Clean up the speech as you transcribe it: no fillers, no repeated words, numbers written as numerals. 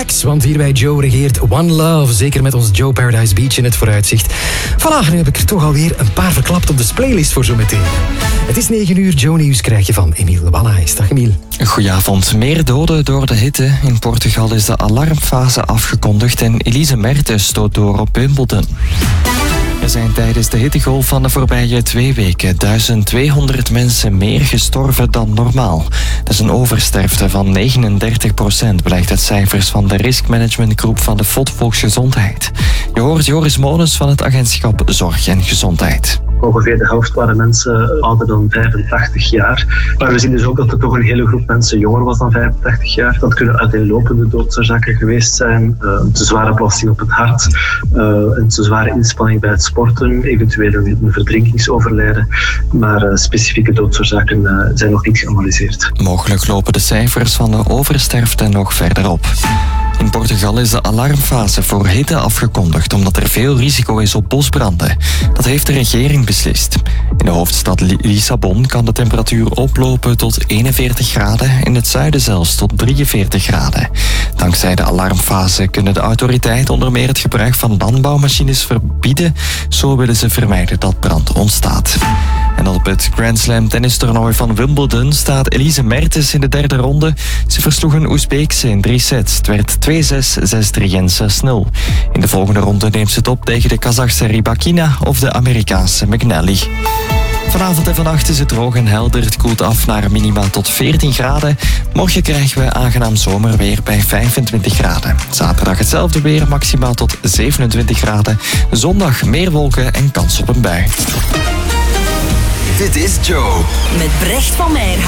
relax, want hier bij Joe regeert One Love. Zeker met ons Joe Paradise Beach in het vooruitzicht. Voilà, nu heb ik er toch alweer een paar verklapt op de playlist voor zometeen. Het is 9 uur, Joe Nieuws krijg je van Emiel Wallace. Dag Emiel. Goedenavond. Meer doden door de hitte. In Portugal is de alarmfase afgekondigd en Elise Mertens stoot door op Wimbledon. Er zijn tijdens de hittegolf van de voorbije 2 weken 1200 mensen meer gestorven dan normaal. Dat is een oversterfte van 39%, blijkt uit cijfers van de riskmanagementgroep van de FOD Volksgezondheid. Je hoort Joris Molens van het agentschap Zorg en Gezondheid. Ongeveer de helft waren mensen ouder dan 85 jaar. Maar we zien dus ook dat er toch een hele groep mensen jonger was dan 85 jaar. Dat kunnen uiteenlopende doodsoorzaken geweest zijn. Een te zware belasting op het hart. Een te zware inspanning bij het sporten. Eventueel een verdrinkingsoverlijden. Maar specifieke doodsoorzaken zijn nog niet geanalyseerd. Mogelijk lopen de cijfers van de oversterfte nog verder op. In Portugal is de alarmfase voor hitte afgekondigd omdat er veel risico is op bosbranden. Dat heeft de regering beslist. In de hoofdstad Lissabon kan de temperatuur oplopen tot 41 graden, in het zuiden zelfs tot 43 graden. Dankzij de alarmfase kunnen de autoriteiten onder meer het gebruik van landbouwmachines verbieden. Zo willen ze vermijden dat brand ontstaat. En op het Grand Slam tennistoernooi van Wimbledon staat Elise Mertens in de 3e ronde. Ze versloeg een Oezbeekse in 3 sets. Het werd 2-6, 6-3 en 6-0. In de volgende ronde neemt ze het op tegen de Kazachse Rybakina of de Amerikaanse McNally. Vanavond en vannacht is het droog en helder. Het koelt af naar minimaal tot 14 graden. Morgen krijgen we aangenaam zomerweer bij 25 graden. Zaterdag hetzelfde weer, maximaal tot 27 graden. Zondag meer wolken en kans op een bui. Dit is Joe. Met Brecht van Meijer.